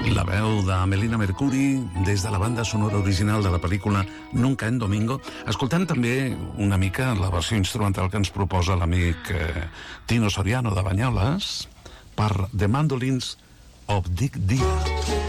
La veu de Melina Mercuri des de la banda sonora original de la pel·lícula Nunca en Domingo, escoltant també una mica la versió instrumental que ens proposa l'amic Tino Soriano de Banyoles per The Mandolins of Dick Dia.